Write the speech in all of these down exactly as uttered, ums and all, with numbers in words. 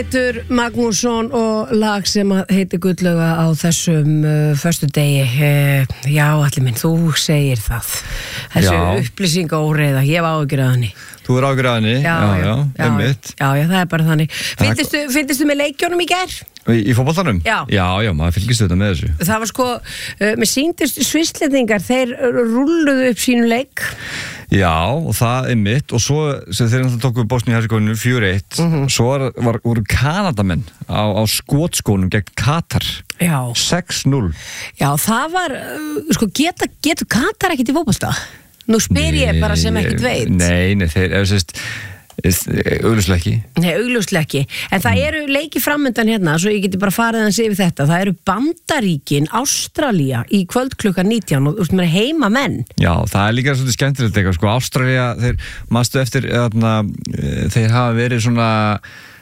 Pétur Magnússon og lag sem heitir Gullauga á þessum uh, föstudegi. Uh, já, allir minn, þú segir það. Þessu upplýsinga óreiða, ég var ágjur að henni. Þú er ágjur að henni? Já, já, já, einmitt. Já, já, það er bara þannig. Fylgdistu, fylgdistu með leikjónum í gær? Í, í fótboltanum? Já. Já, já, maður fylgist þetta með þessu. Það var sko, uh, með síndist svisslendingar, þeir rulluðu upp sínu leik. Já, og það er mitt og svo sem þeir náttúrulega tóku Bosníu-Hercegovinu fjögur eitt mm -hmm. svo var, var, voru Kanadamenn á, á skotskónum gegn Katar. Já. sex núll. Já, það var, uh, sko, geta, getur Katar ekkert í fótbolta? Nú spyr ég bara sem ekkert veit. Nei, nei, þeir, ef sérst, augljóslega ekki. Nei, augljóslega ekki. En það eru leiki framöndan hérna, svo ég geti bara farið hans yfir þetta. Það eru Bandaríkin, Ástralía í kvöld klukkan nítján og þú veist, mér er heima menn. Já, það er líka svolítið skemmtilegt eitthvað, sko. Ástralía, þeir, manstu eftir, þarna, þeir hafa verið svona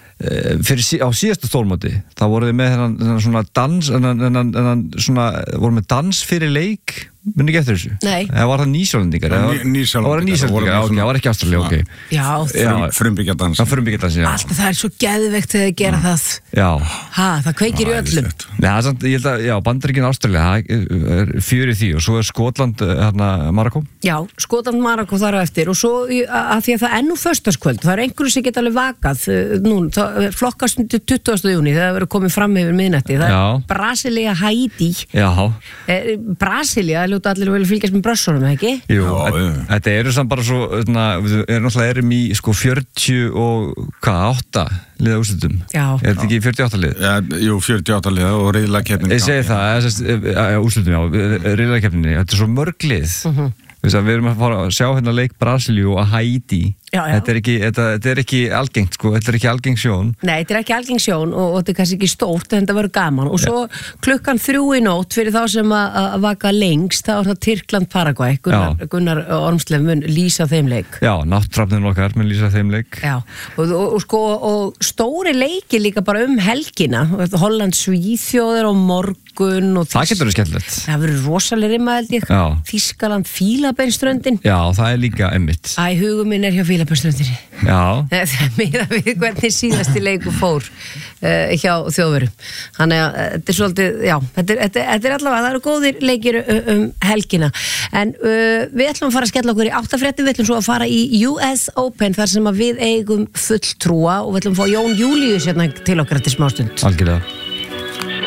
fyrir sí, á síðasta stórmóti, þá voru þið með þennan, þennan svona dans, þennan, þennan, þennan svona, voru með dans fyrir leik, minni ekki eftir þessu? Nei. Eða var það nýsjálendingar? Nýsjálendingar. Það var nýsjálendingar, já, ok, það var ekki Ástralía, ok. Já, frumbyggjardansi. Það frumbyggjardansi, já. Alltaf það er svo geðveikt þegar þið gera já. það. Já. Ha, það kveikir í öllum. Nei, það er samt, ég held að, já, Bandaríkin Ástralía, það er fjör í því og svo er Skotland, hérna, Marokkó. Já, Skotland, Marokkó þar á eftir og svo að því að það er nú föstudagskvöld, það er einhverju sem geta alveg vakað, nú, það flokkast undir tuttugasta júní, það verður komið fram yfir miðnætti, það er Brasilia, Haiti. Já. Brasilia, ljóta allir vilja fylgjast með brössunum, ekki? Jú, þetta eru samt bara svo, við erum náttúrulega erum í sko fjörutíu og hvað, átta liða úrslitum. Já. Er þetta ekki fjörutíu og átta lið? Já, jú, fjörutíu og átta liða og riðlakeppnin. Ég segi það, úrslitum, já, riðlakeppninni, þetta er svo mörg lið. Uh-huh. Við erum að fara að sjá hérna leik Brasilíu og Haiti. Já, já. Þetta er ekki, þetta, þetta er ekki algengt, sko, þetta er ekki algeng sjón. Nei, þetta er ekki algeng sjón og, og þetta er kannski ekki stórt en þetta verður gaman. Og svo ja. klukkan þrjú í nótt fyrir þá sem að, að vaka lengst, þá er það Tyrkland Paraguay. Gunnar, Gunnar Ormslev mun lýsa þeim leik. Já, nátttrafnin okkar mun lýsa þeim leik. Já, og, og, og sko, og stóri leiki líka bara um helgina. Holland Svíþjóðir á morgun og það getur verið skemmtilegt. Það verður rosalega rimma, held ég. Já. Þýskaland Fílabeinsströndin. Já, það er líka einmitt. Æ, hugum minn er hjá Fílabeinsströndinni. Já. Meira við hvernig síðasti leiku fór uh, hjá Þjóðverjum. Þannig að uh, þetta er svolítið, já, þetta er, þetta, þetta er allavega, það eru góðir leikir um helgina. En uh, við ætlum að fara að skella okkur í áttafréttum, við ætlum svo að fara í U S Open þar sem að við eigum fulltrúa og við ætlum að fá Jón Júlíus hérna til okkar eftir smástund. Algjörlega.